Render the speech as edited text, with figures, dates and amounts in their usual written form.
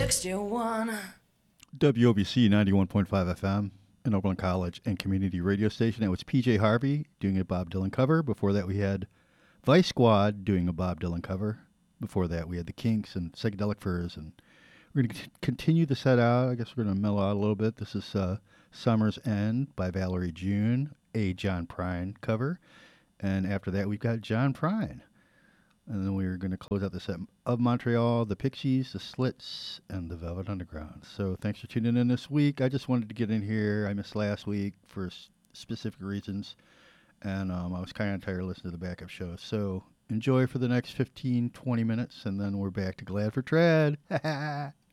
61. WOBC 91.5 FM, an Oberlin College and community radio station. That was PJ Harvey doing a Bob Dylan cover. Before that, we had Vice Squad doing a Bob Dylan cover. Before that, we had the Kinks and Psychedelic Furs. And we're going to continue the set out. I guess we're going to mellow out a little bit. This is Summer's End by Valerie June, a John Prine cover. And after that, we've got John Prine. And then we're going to close out the set of Montreal, the Pixies, the Slits, and the Velvet Underground. So thanks for tuning in this week. I just wanted to get in here. I missed last week for specific reasons. And I was kind of tired of listening to the backup show. So enjoy for the next 15, 20 minutes. And then we're back to Glad for Trad.